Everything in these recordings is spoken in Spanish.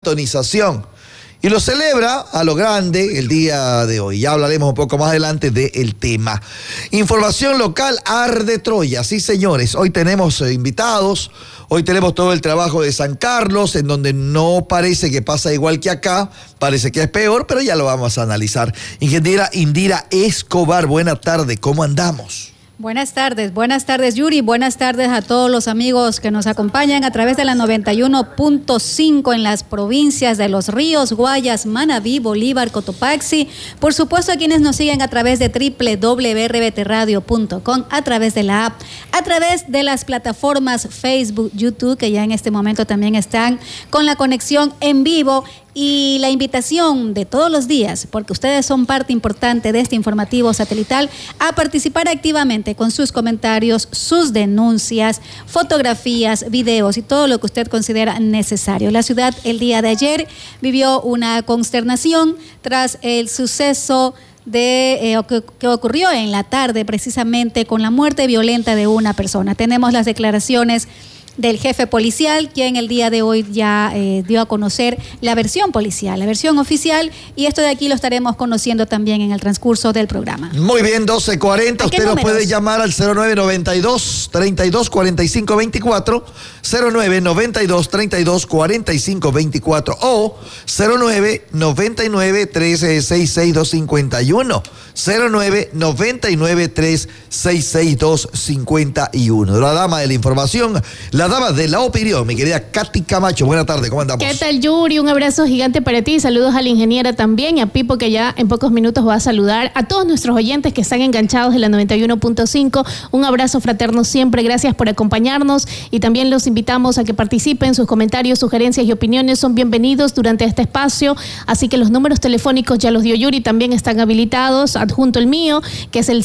sintonización. Y lo celebra a lo grande el día de hoy. Ya hablaremos un poco más adelante del tema. Información local, arde Troya. Sí, señores, hoy tenemos invitados. Hoy tenemos todo el trabajo de San Carlos, en donde no parece que pasa igual que acá. Parece que es peor, pero ya lo vamos a analizar. Ingeniera Indira Escobar, buena tarde. ¿Cómo andamos? Buenas tardes Yuri, buenas tardes a todos los amigos que nos acompañan a través de la 91.5 en las provincias de Los Ríos, Guayas, Manabí, Bolívar, Cotopaxi, por supuesto a quienes nos siguen a través de www.rbtradio.com, a través de la app, a través de las plataformas Facebook, YouTube, que ya en este momento también están con la conexión en vivo. Y la invitación de todos los días, porque ustedes son parte importante de este informativo satelital, a participar activamente con sus comentarios, sus denuncias, fotografías, videos y todo lo que usted considera necesario. La ciudad el día de ayer vivió una consternación tras el suceso que ocurrió en la tarde precisamente con la muerte violenta de una persona. Tenemos las declaraciones del jefe policial, quien el día de hoy ya dio a conocer la versión policial, la versión oficial, y esto de aquí lo estaremos conociendo también en el transcurso del programa. Muy bien, 12:40, usted nos puede llamar al 0992-324524, 0992-324524 o 0999-366-251, 0999-366-251. La dama de la información, la dama de la opinión, mi querida Katy Camacho. Buenas tardes, ¿cómo andamos? ¿Qué tal, Yuri? Un abrazo gigante para ti. Saludos a la ingeniera también y a Pipo, que ya en pocos minutos va a saludar. A todos nuestros oyentes que están enganchados en la 91.5. Un abrazo fraterno siempre. Gracias por acompañarnos y también los invitamos a que participen. Sus comentarios, sugerencias y opiniones son bienvenidos durante este espacio. Así que los números telefónicos ya los dio Yuri, también están habilitados. Adjunto el mío, que es el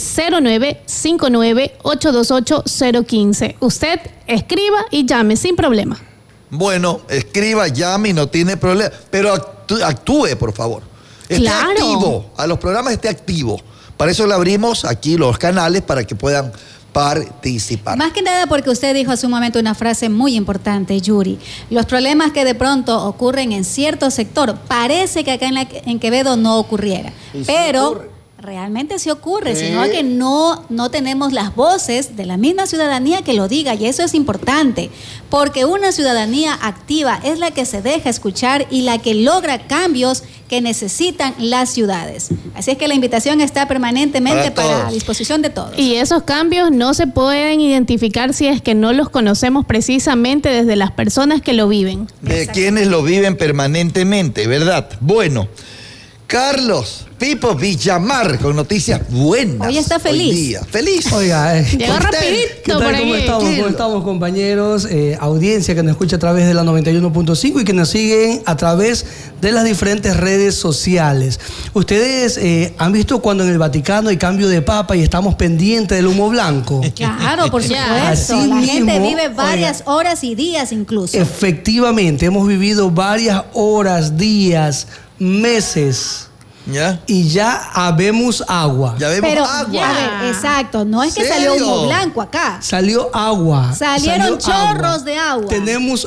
0959-828-015. Usted escriba y llame sin problema. Bueno, escriba, llame y no tiene problema, pero actúe, por favor. Esté activo, a los programas esté activo. Para eso le abrimos aquí los canales para que puedan participar. Más que nada porque usted dijo hace un momento una frase muy importante, Yuri. Los problemas que de pronto ocurren en cierto sector, parece que acá en Quevedo no ocurriera, pero realmente sí ocurre, sino que no tenemos las voces de la misma ciudadanía que lo diga, y eso es importante, porque una ciudadanía activa es la que se deja escuchar y la que logra cambios que necesitan las ciudades. Así es que la invitación está permanentemente para disposición de todos. Y esos cambios no se pueden identificar si es que no los conocemos precisamente desde las personas que lo viven. De quienes lo viven permanentemente, ¿verdad? Bueno, Carlos Pipo Villamar con noticias buenas. Hoy está feliz. Hoy día. Feliz. Oiga, llegó rapidito por aquí. ¿Cómo estamos, compañeros? Audiencia que nos escucha a través de la 91.5 y que nos siguen a través de las diferentes redes sociales. Ustedes han visto cuando en el Vaticano hay cambio de papa y estamos pendientes del humo blanco. Claro, por supuesto. Así la mismo, gente vive varias horas y días incluso. Efectivamente, hemos vivido varias horas, días, meses. ¿Ya? Y ya habemos agua. Ya vemos agua. A ver, exacto, no es que salió humo blanco acá. Salió agua. Salieron chorros de agua. Tenemos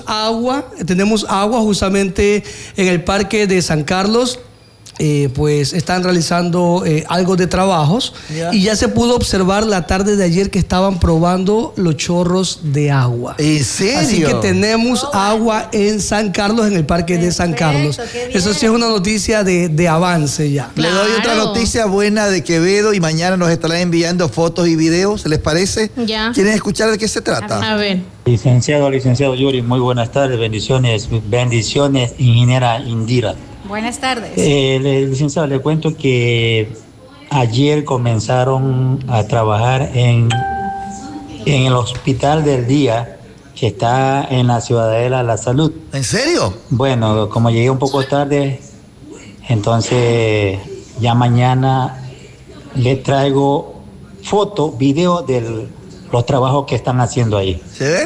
agua justamente en el parque de San Carlos. Pues están realizando algo de trabajos y ya se pudo observar la tarde de ayer que estaban probando los chorros de agua. ¿En serio? Así que tenemos agua en San Carlos, en el parque de San Carlos. Eso sí es una noticia de avance ya. Le doy otra noticia buena de Quevedo y mañana nos estarán enviando fotos y videos, ¿les parece? Ya. ¿Quieren escuchar de qué se trata? A ver. Licenciado Yuri, muy buenas tardes, bendiciones, ingeniera Indira. Buenas tardes. Licenciado, le cuento que ayer comenzaron a trabajar en el hospital del día que está en la Ciudadela de la Salud. ¿En serio? Bueno, como llegué un poco tarde, entonces ya mañana le traigo foto, video de los trabajos que están haciendo ahí. ¿Se ve?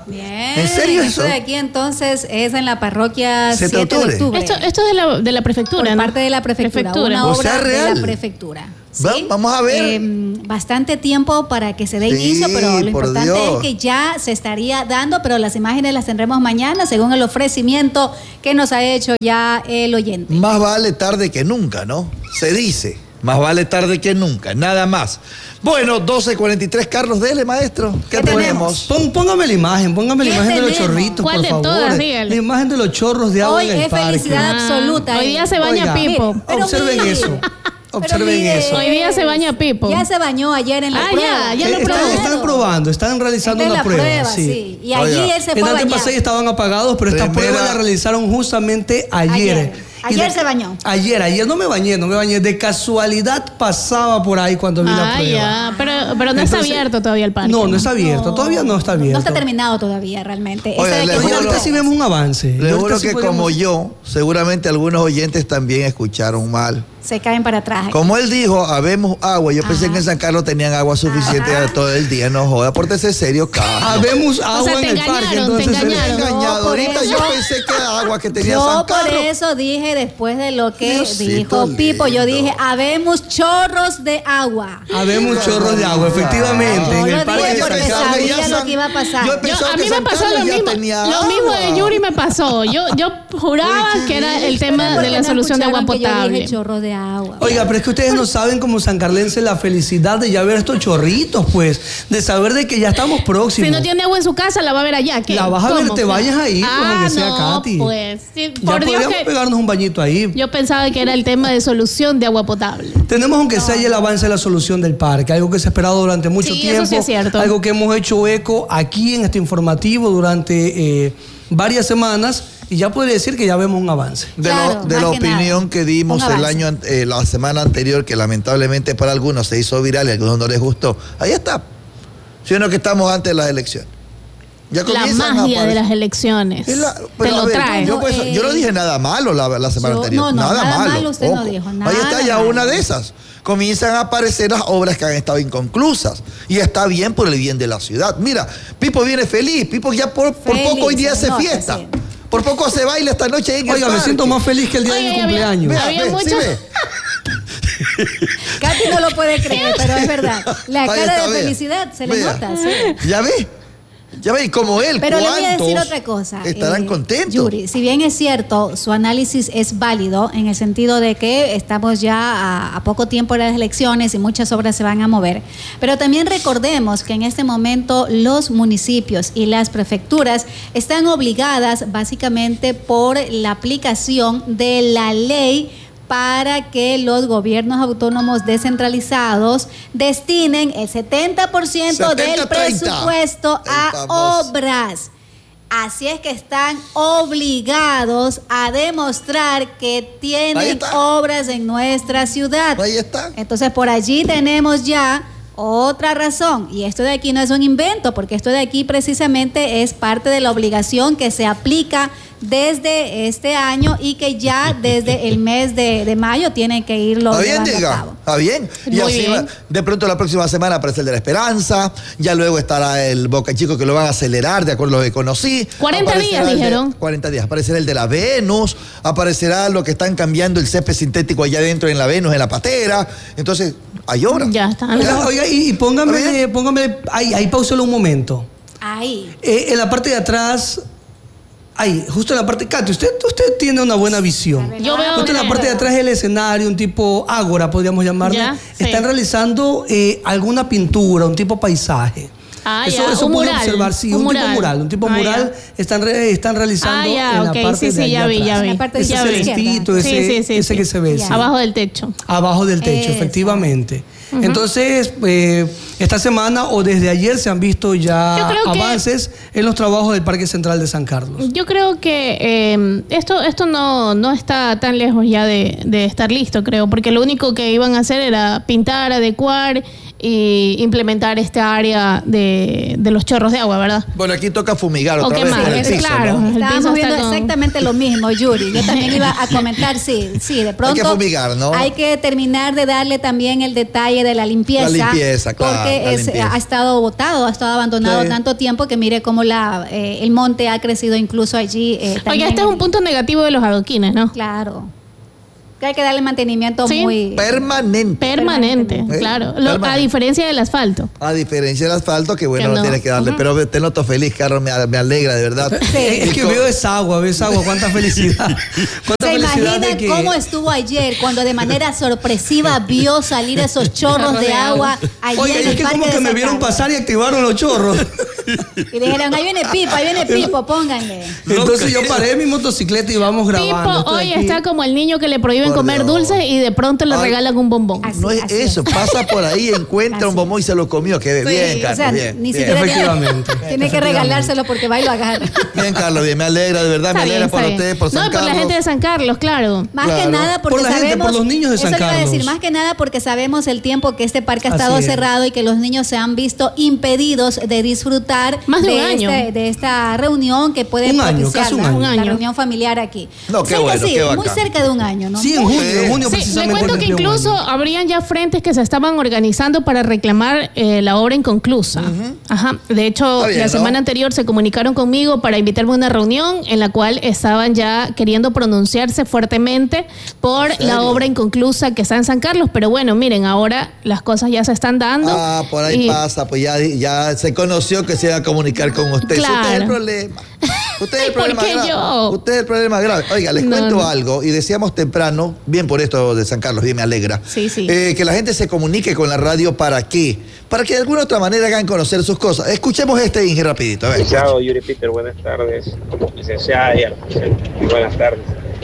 Bien. ¿En serio eso? Esto de aquí entonces es en la parroquia 7 7 de octubre. Esto es de la prefectura, Por ¿no? parte de la prefectura. Una O obra sea, de real. la prefectura. Vamos a ver. Bastante tiempo para que se dé Sí, inicio, pero lo por importante Dios. es que ya se estaría dando, pero las imágenes las tendremos mañana según el ofrecimiento que nos ha hecho ya el oyente. Más vale tarde que nunca, ¿no? Se dice. Más vale tarde que nunca, nada más. Bueno, 12:43, Carlos, dele, maestro. ¿Qué ¿Qué tenemos? Póngame la imagen ¿Qué de los tenemos? chorritos, ¿Cuál por de favor. todas? Dígale. La imagen de los chorros de agua Hoy en el es parque. felicidad absoluta. Hoy día se baña Oiga, Pipo. Mire, pero Observen mire, eso. pero Observen mire, eso. Hoy día se baña Pipo. Ya se bañó ayer en la prueba. ya lo probó. Están probando, están realizando Esta es una la prueba. sí. Y allí Oiga, él se En fue a Antepasé bañar. estaban apagados, pero esta Primera- prueba la realizaron justamente ayer. Ayer se bañó. Ayer no me bañé. De casualidad pasaba por ahí cuando vi la prueba. Ya. Pero no está Entonces, abierto todavía el parque. No está abierto. Todavía no está abierto. No está terminado todavía realmente. Oiga, Ese de le que juro- Pero no- ahorita sí vemos un avance. Le Ahorita juro sí que podemos- como yo, seguramente algunos oyentes también escucharon mal. se caen para atrás. Como él dijo, habemos agua. Yo pensé Ajá. que en San Carlos tenían agua suficiente todo el día. No joda, pórtese serio, Carlos. Habemos agua te en el parque, engañaron, te entonces Me he engañaron. engañado. No, por Ahorita yo eso- pensé que era agua que tenía Yo San por Carlos. eso dije, después de lo que Diosito dijo Pipo, yo lindo. dije, habemos chorros de agua. habemos chorros de agua, efectivamente. No en lo el parque dije de porque San Carlos. sabía lo que iba a pasar. Yo pensaba A que mí me San pasó Carlos lo ya mismo. tenía Lo mismo de agua. Yuri me pasó. Yo juraba Uy, qué que era bien. el tema ¿Por de qué la no solución de agua escucharon que yo potable. dije chorro de agua? Oiga, pero es que ustedes no saben como sancarlense la felicidad de ya ver estos chorritos, pues, de saber de que ya estamos próximos. Si no tiene agua en su casa, la va a ver allá. ¿Qué? La vas a ver, ¿Cómo? te vayas ahí, pues, aunque sea no, Katy. pues. Sí, Ya por Dios podríamos que pegarnos un bañito ahí. yo pensaba que era el tema de solución de agua potable. Tenemos aunque sea ya el avance de la solución del parque, algo que se ha esperado durante mucho Sí, tiempo, eso sí es cierto. algo que hemos hecho eco aquí en este informativo durante varias semanas y ya podría decir que ya vemos un avance. De, Claro, de la más que opinión nada. que dimos Un el avance. año, la semana anterior, que lamentablemente para algunos se hizo viral y a algunos no les gustó. Ahí está. Sino que estamos antes de las elecciones. Ya La comienzan a magia de aparecer. las elecciones. Es la- Te pero a lo ver, trae. Yo no dije nada malo la semana Yo- anterior. no, nada malo. malo usted no ojo. dijo, Ahí nada está ya malo. una de esas. Comienzan a aparecer las obras que han estado inconclusas. Y está bien por el bien de la ciudad. Mira, Pipo viene feliz. Pipo ya por Feliz, poco hoy día se hace nota, fiesta. sí. Por poco se baila esta noche ahí en el Oiga, me parque. siento más feliz que el día de mi Oye, cumpleaños. Vea, Había ve, mucho- ¿sí ve? Katy no lo puede creer, pero es verdad. La Ahí cara está, de vea. felicidad se le Vea. nota, sí. ¿Ya ve? Ya ve, y como él, Pero le voy a decir ¿cuántos otra cosa. estarán contentos? Yuri, si bien es cierto, su análisis es válido en el sentido de que estamos ya a poco tiempo de las elecciones y muchas obras se van a mover, pero también recordemos que en este momento los municipios y las prefecturas están obligadas básicamente por la aplicación de la ley para que los gobiernos autónomos descentralizados destinen el 70% del 70-30. presupuesto El a famoso. obras. Así es que están obligados a demostrar que Ahí tienen está. obras en nuestra ciudad. Ahí está. Entonces por allí tenemos ya otra razón, y esto de aquí no es un invento, porque esto de aquí precisamente es parte de la obligación que se aplica desde este año y que ya desde el mes de mayo tienen que irlo Está bien, llevando a diga. cabo. Está bien. Y Muy así bien. va. De pronto la próxima semana aparece el de la Esperanza. Ya luego estará el Boca Chico que lo van a acelerar, de acuerdo a lo que conocí. 40 Aparecerá días, el de- dijeron. 40 días. Aparecerá el de la Venus. Aparecerá lo que están cambiando el césped sintético allá adentro en la Venus, en la patera. Entonces, hay obras. Ya está. Oiga, y ¿Está póngame, ahí pauselo un momento. Ahí. En la parte de atrás, ahí, justo en la parte, Katy, usted tiene una buena visión. Yo veo Justo en la bien. parte de atrás del escenario, un tipo ágora, podríamos llamarle, Ya, sí. están realizando alguna pintura, un tipo paisaje. Ah, eso ya, eso un puede mural, observar, sí, un un mural. tipo mural. Un tipo Ah, mural están realizando Ah, ya, en la ok, parte sí, de sí, ya allá vi, ya atrás. vi. En la parte Ese Ya vi. celestito, ese que se ve. Ya. sí. Abajo del techo. Abajo del techo, Eso. efectivamente. Entonces, esta semana o desde ayer se han visto Yo ya creo que- avances en los trabajos del Parque Central de San Carlos. Yo creo que esto no está tan lejos ya de estar listo, creo, porque lo único que iban a hacer era pintar, adecuar y implementar esta área de los chorros de agua, ¿verdad? Bueno, aquí toca fumigar ¿O otra qué vez más? por el piso, Claro. ¿no? El piso Estábamos viendo está con- exactamente lo mismo, Yuri. Yo también iba a comentar, sí, de pronto. Hay que fumigar, ¿no? Hay que terminar de darle también el detalle de la limpieza. La limpieza, claro, Porque la limpieza. ha estado botado, ha estado abandonado Sí. tanto tiempo que mire cómo el monte ha crecido incluso allí. Oye, también este es un punto negativo de los adoquines, ¿no? Claro. Que hay que darle mantenimiento Sí. muy. Permanente. Permanente, claro. A Permanente. diferencia del asfalto. A diferencia del asfalto, que bueno, Que no no. tienes que darle. Ujú. Pero te noto feliz, Carlos, me alegra, de verdad. Sí. Es que ves agua, cuánta felicidad. Cuánta ¿Se felicidad imagina de que... cómo estuvo ayer cuando de manera sorpresiva vio salir esos chorros de agua ayer Oye, en es el que parque como de que me San vieron Carlos? pasar y activaron los chorros. Y dijeron, ahí viene Pipo, pónganle. Entonces yo paré mi motocicleta y vamos grabando. Pipo Estoy hoy aquí. está como el niño que le prohíben Por comer Dios. dulces y de pronto le Ay. regalan un bombón. Así No es eso, pasa por ahí, encuentra Así un bombón y se lo comió. Que Sí. bien, O Carlos, sea, bien. ni bien. siquiera Efectivamente. tiene que regalárselo porque va y lo agarra. Bien, Carlos, bien, me alegra, de verdad, Está me bien, alegra por está bien. ustedes, por San No, y por Carlos. la gente de San Carlos, claro. Más Claro. que nada porque Por la gente, sabemos. por los niños de San eso le iba a decir, Carlos. más que nada porque sabemos el tiempo que este parque ha Así estado es. cerrado y que los niños se han visto impedidos de disfrutar Más de un año. de esta reunión que puede Un año, propiciar casi un la, año. la Un año. reunión familiar aquí. No, qué Cerca, bueno, sí, qué muy bacán. cerca de un año, ¿no? Sí, en Muy junio, Sí. en junio Sí, le precisamente. cuento que cumplió un incluso año. habrían ya frentes que se estaban organizando para reclamar la obra inconclusa. Ajá. De hecho, Está bien, la ¿no? semana anterior se comunicaron conmigo para invitarme a una reunión en la cual estaban ya queriendo pronunciarse fuertemente por ¿En serio? la obra inconclusa que está en San Carlos. Pero bueno, miren, ahora las cosas ya se están dando. Ah, por ahí Y- pasa, pues ya se conoció que se iba a comunicar con usted. Claro. Usted es el problema. Usted es el Ay, ¿por problema qué grave. yo? Usted es el problema grave. Oiga, les No, cuento no. algo y decíamos temprano, bien por esto de San Carlos, bien me alegra, Sí, sí. que la gente se comunique con la radio. ¿Para qué? Para que de alguna otra manera hagan conocer sus cosas. Escuchemos este Inge rapidito. A ver, Licenciado Yuri Peter, buenas tardes. Licenciada y buenas tardes.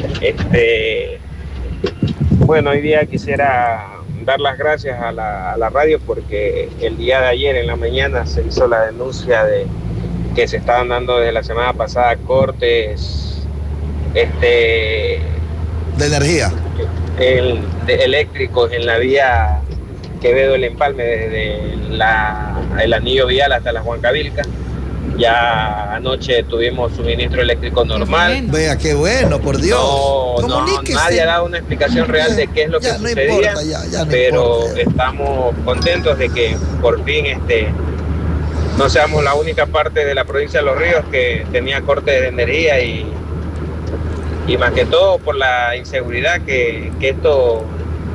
Bueno, hoy día quisiera dar las gracias a la radio porque el día de ayer en la mañana se hizo la denuncia de que se estaban dando desde la semana pasada cortes de energía. eléctricos en la vía Quevedo El Empalme desde el anillo vial hasta la Juan Cavilca. Ya anoche tuvimos suministro eléctrico normal. Vea, qué bueno, por Dios. No, Comuníquese. nadie ha dado una explicación real de qué es lo que Ya, no sucedía, importa, ya no pero importa. estamos contentos de que por fin no seamos la única parte de la provincia de Los Ríos que tenía cortes de energía y más que todo por la inseguridad que esto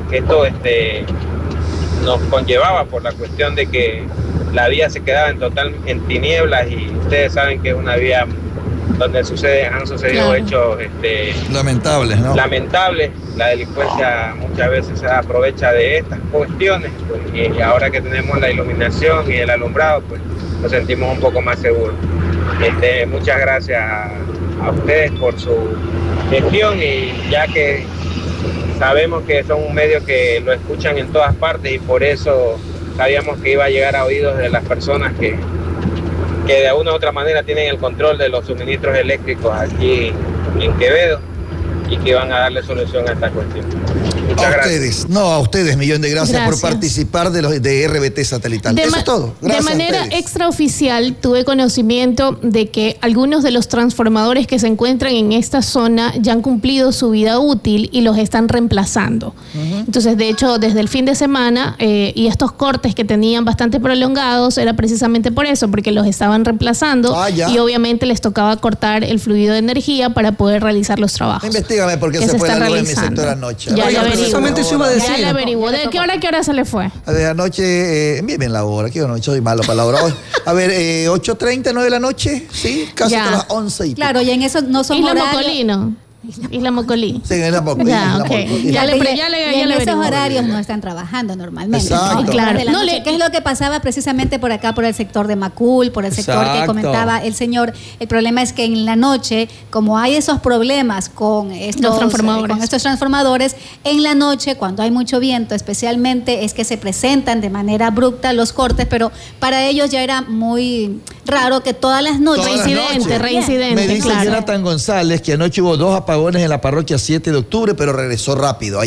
nos conllevaba por la cuestión de que la vía se quedaba en tinieblas y ustedes saben que es una vía donde han sucedido Claro. hechos Lamentables, ¿no? lamentables. La delincuencia muchas veces se aprovecha de estas cuestiones, pues, y ahora que tenemos la iluminación y el alumbrado, pues nos sentimos un poco más seguros. Muchas gracias a ustedes por su gestión y ya que sabemos que son un medio que lo escuchan en todas partes y por eso sabíamos que iba a llegar a oídos de las personas que de una u otra manera tienen el control de los suministros eléctricos aquí en Quevedo y que van a darle solución a esta cuestión. Muchas A gracias. ustedes, no, a ustedes, millón de gracias por Gracias. participar de RBT Satelital. Eso es todo. Gracias de a manera ustedes. extraoficial tuve conocimiento de que algunos de los transformadores que se encuentran en esta zona ya han cumplido su vida útil y los están reemplazando. Entonces, de hecho, desde el fin de semana y estos cortes que tenían bastante prolongados era precisamente por eso, porque los estaban reemplazando Ya. y obviamente les tocaba cortar el fluido de energía para poder realizar los trabajos. Investígame por qué que se fue está la luz en mi realizando. sector anoche. Ya Oiga, le averiguo. precisamente eso iba a decir. Ya le averiguo. ¿De qué hora a qué hora se le fue? A ver, anoche, envíenme la hora, que yo no soy malo para la hora. A ver, 8:30, 9 de la noche, sí, casi Ya. hasta las 11 y pico. Claro, y en eso no son Isla horarios. Mocolino. Isla Mocolí. Sí, en la Moco, Ya, en la ok. Moco. Ya le- Y en averiguo. esos horarios no están trabajando normalmente. Exacto. ¿no? Claro. De la No, noche, le- ¿qué es lo que pasaba precisamente por acá, por el sector de Macul, por el sector que Exacto. comentaba el señor? El problema es que en la noche, como hay esos problemas con estos transformadores, en la noche, cuando hay mucho viento, especialmente, es que se presentan de manera abrupta los cortes, pero para ellos ya era muy raro que todas las noches... Todas las Reincidente, noches. reincidente, Me dice claro. Jonathan González que anoche hubo 2 apagones en la parroquia 7 de octubre, pero regresó rápido allá.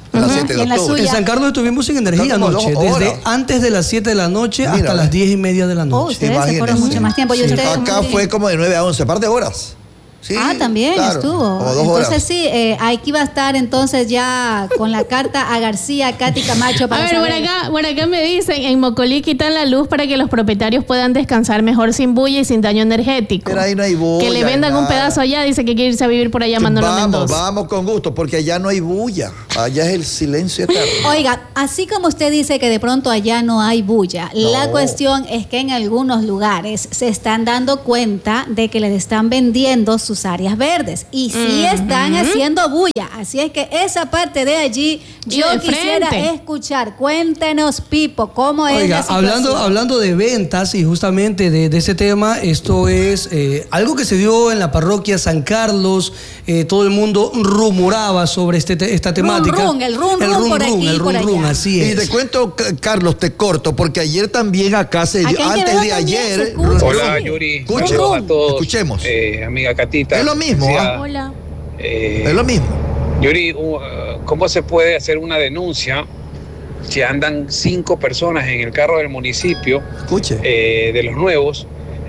a las 7 de Y en la octubre. suya. En San Carlos estuvimos sin energía Está como anoche, 2 horas. desde antes de las 7 de la noche Mira, hasta las 10:30 de la Oh, noche. ustedes se Imagínense. fueron mucho más tiempo. ¿Y Sí. ustedes? Acá fue como de 9 a 11, par de horas. Sí, También claro, estuvo. como 2 Entonces horas. sí, aquí va a estar entonces ya con la carta a García, Katy Camacho A para ver, saber. por acá me dicen, en Mocolí quitan la luz para que los propietarios puedan descansar mejor sin bulla y sin daño energético. Pero ahí no hay bulla. Que le vendan un nada. pedazo allá, dice que quiere irse a vivir por allá Manolo Mendoza. Vamos con gusto, porque allá no hay bulla. Allá es el silencio eterno. Oiga, así como usted dice que de pronto allá no hay bulla, la No. cuestión es que en algunos lugares se están dando cuenta de que les están vendiendo sus áreas verdes y sí están haciendo bulla. Así es que esa parte de allí Y yo de quisiera frente. escuchar. Cuéntenos, Pipo, cómo es Oiga, la situación. hablando de ventas y justamente de ese tema, esto es algo que se dio en la parroquia San Carlos. Todo el mundo rumoraba sobre esta temática. Run, el run por aquí y por allá. así Y es. te cuento, Carlos, te corto, porque ayer también acá se dio, Acá en antes Quevedo de también se ayer. escucha. Hola, Sí. Yuri. Escuche. Saludos a todos. Escuchemos. Amiga Catita. Es lo mismo, Decía, Hola. Es lo mismo. Yuri, ¿cómo se puede hacer una denuncia si andan 5 personas en el carro del municipio, Escuche. de los nuevos,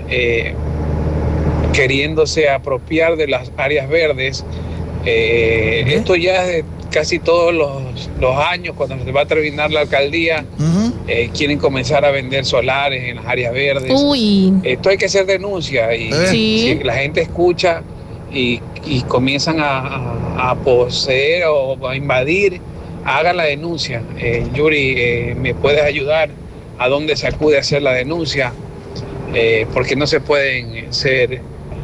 queriéndose apropiar de las áreas verdes? Esto ya es de casi todos los años, cuando se va a terminar la alcaldía, Ujú. quieren comenzar a vender solares en las áreas verdes. Uy. Esto hay que hacer denuncia y Sí. si la gente escucha y comienzan a poseer o a invadir, hagan la denuncia. Yuri, ¿me puedes ayudar? ¿A dónde se acude a hacer la denuncia? Porque no se pueden ser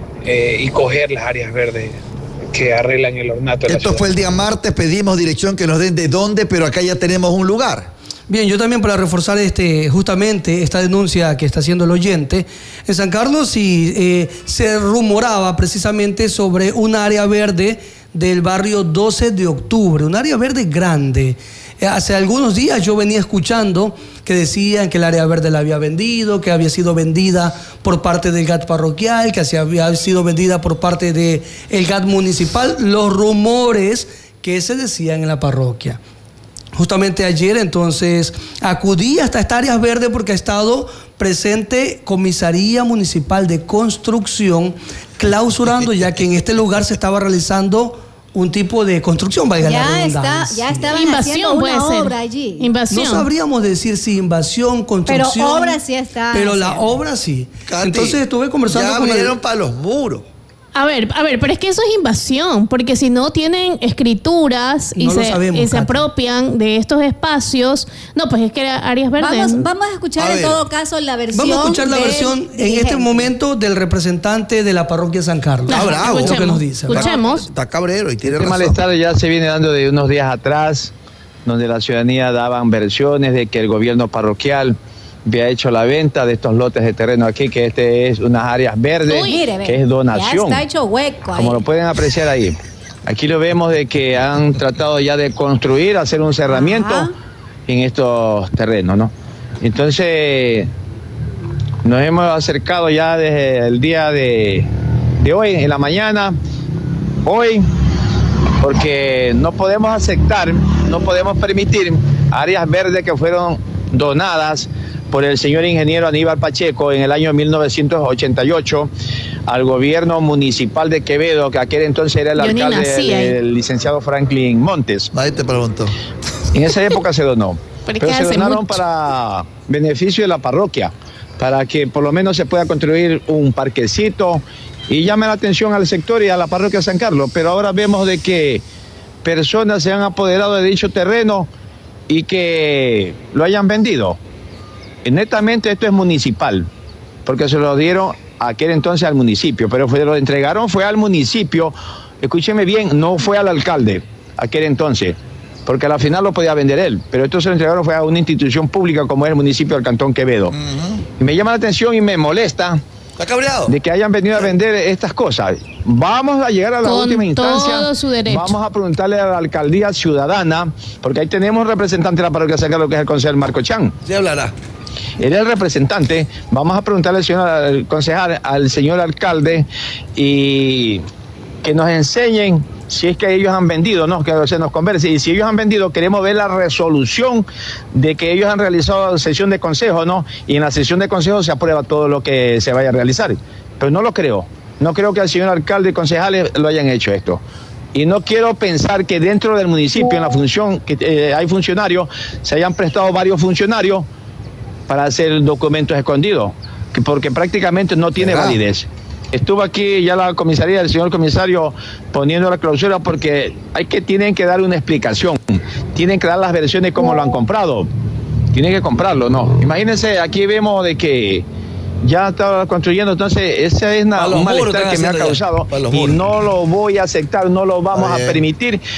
y coger las áreas verdes que arreglan el ornato de la Esto ciudad. fue el día martes, pedimos dirección que nos den de dónde, pero acá ya tenemos un lugar. Bien, yo también para reforzar justamente esta denuncia que está haciendo el oyente, en San Carlos sí se rumoraba precisamente sobre un área verde del barrio 12 de octubre, un área verde grande. Hace algunos días yo venía escuchando que decían que el área verde la había vendido, que había sido vendida por parte del GAT parroquial, que había sido vendida por parte del GAT municipal, los rumores que se decían en la parroquia. Justamente ayer entonces acudí hasta esta área verde porque ha estado presente Comisaría Municipal de Construcción clausurando, ya que en este lugar se estaba realizando un tipo de construcción, valga la redundancia. Ya estaban Invasión haciendo puede una ser. obra allí. Invasión. No sabríamos decir si invasión, construcción. Pero obra sí está Pero la haciendo. obra sí. Katy, Entonces estuve conversando ya con abrieron para los muros. A ver, pero es que eso es invasión, porque si no tienen escrituras y No lo sabemos, se Katy. apropian de estos espacios, no, pues es que áreas verdes. Vamos a escuchar A en ver. todo caso la versión. Vamos a escuchar la del versión en dirigente. este momento del representante de la parroquia San Carlos. Ah, bravo. Lo que nos dice. Escuchemos. Está cabrero y tiene Este razón. malestar ya se viene dando de unos días atrás, donde la ciudadanía daban versiones de que el gobierno parroquial había hecho la venta de estos lotes de terreno aquí, que este es unas áreas verdes, Uy, Mire, ve, que es donación, Ya está hecho hueco ahí. como lo pueden apreciar ahí. Aquí lo vemos de que han tratado ya de construir, hacer un cerramiento Ajá. en estos terrenos, ¿no? Entonces, nos hemos acercado ya desde el día de hoy, en la mañana, hoy, porque no podemos aceptar, no podemos permitir áreas verdes que fueron donadas por el señor ingeniero Aníbal Pacheco en el año 1988 al gobierno municipal de Quevedo, que aquel entonces era el Yo ni alcalde, nací ahí. el licenciado Franklin Montes. Ahí te preguntó. En esa época se donó, Pero pero es que se hace donaron mucho. para beneficio de la parroquia, para que por lo menos se pueda construir un parquecito y llame la atención al sector y a la parroquia San Carlos. Pero ahora vemos de que personas se han apoderado de dicho terreno y que lo hayan vendido. Netamente esto es municipal, porque se lo dieron aquel entonces al municipio, pero lo entregaron fue al municipio, escúcheme bien, no fue al alcalde aquel entonces, porque a la final lo podía vender él, pero esto se lo entregaron fue a una institución pública como es el municipio del Cantón Quevedo. Y me llama la atención y me molesta ¿Está cabreado? de que hayan venido a vender estas cosas. Vamos a llegar a la Con última instancia. todo su derecho. Vamos a preguntarle a la alcaldía ciudadana, porque ahí tenemos un representante de la parroquia San Carlos, que es el concejal Marco Chan. Se hablará. Él es el representante. Vamos a preguntarle al concejal, al señor alcalde, y que nos enseñen si es que ellos han vendido, ¿no? Que se nos converse. Y si ellos han vendido, queremos ver la resolución de que ellos han realizado sesión de consejo, ¿no? Y en la sesión de consejo se aprueba todo lo que se vaya a realizar. Pero no lo creo. No creo que el señor alcalde y concejales lo hayan hecho esto. Y no quiero pensar que dentro del municipio, en la función que hay funcionarios, se hayan prestado varios funcionarios para hacer documentos escondidos, porque prácticamente no tiene validez. Estuvo aquí ya la comisaría, el señor comisario, poniendo la clausura porque tienen que dar una explicación, tienen que dar las versiones como lo han comprado, tienen que comprarlo, ¿no? Imagínense, aquí vemos de que ya está construyendo, entonces esa es un malestar que me ha causado y no lo voy a aceptar, no lo vamos a permitir.